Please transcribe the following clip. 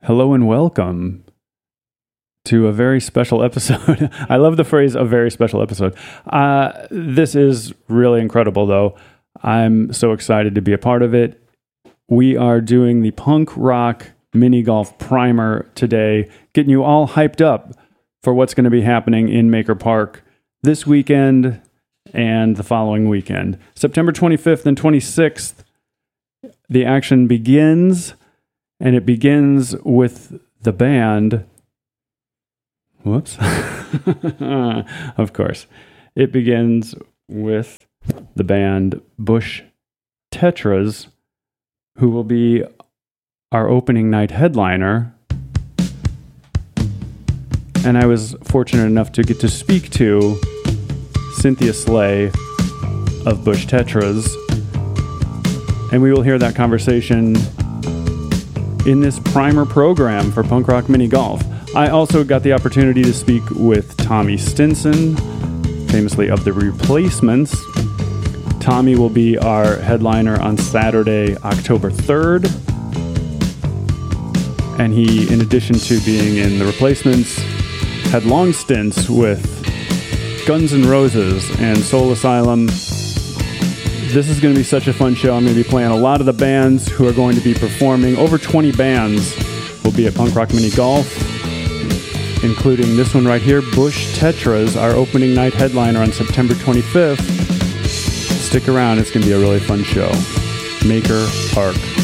Hello and welcome to a very special episode. I love the phrase, a very special episode. This is really incredible, though. I'm so excited to be a part of it. We are doing the Punk Rock Mini Golf Primer today, getting you all hyped up for what's going to be happening in Maker Park this weekend and the following weekend. September 25th and 26th, the action begins. And it begins with the band. Whoops. Of course. It begins with the band Bush Tetras, who will be our opening night headliner. And I was fortunate enough to get to speak to Cynthia Slay of Bush Tetras. And we will hear that conversation in this primer program for Punk Rock Mini Golf. I also got the opportunity to speak with Tommy Stinson, famously of The Replacements. Tommy will be our headliner on Saturday, October 3rd. And he, in addition to being in The Replacements, had long stints with Guns N' Roses and Soul Asylum. This is going to be such a fun show. I'm going to be playing a lot of the bands who are going to be performing. Over 20 bands will be at Punk Rock Mini Golf, including this one right here, Bush Tetras, our opening night headliner on September 25th. Stick around. It's going to be a really fun show. Maker Park.